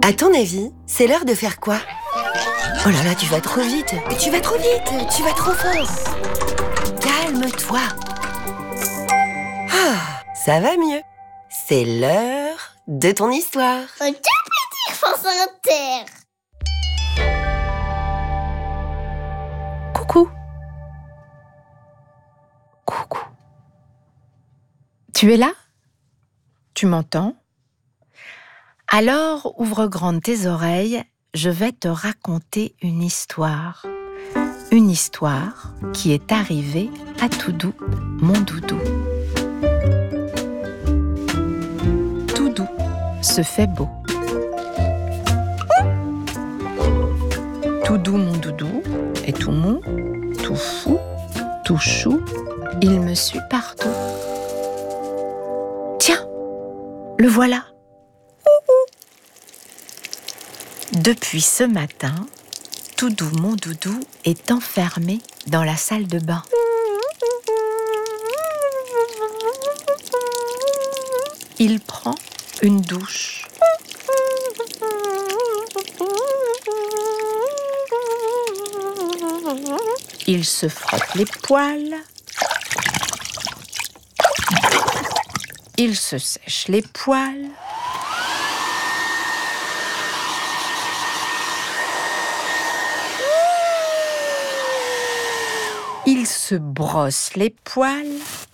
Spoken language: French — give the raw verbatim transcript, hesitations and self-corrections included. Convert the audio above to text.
À ton avis, c'est l'heure de faire quoi? Oh là là, tu vas trop vite. Tu vas trop vite, tu vas trop fort. Calme-toi. Ah, ça va mieux. C'est l'heure de ton histoire. Quel plaisir, France Inter. Coucou. Coucou. Tu es là? Tu m'entends? Alors, ouvre grandes tes oreilles, je vais te raconter une histoire. Une histoire qui est arrivée à Toudou, mon doudou. Toudou se fait beau. Toudou, mon doudou, est tout mou, tout fou, tout chou, il me suit partout. Tiens, le voilà. Depuis ce matin, Toudou, mon doudou, est enfermé dans la salle de bain. Il prend une douche. Il se frotte les poils. Il se sèche les poils. Il se brosse les poils.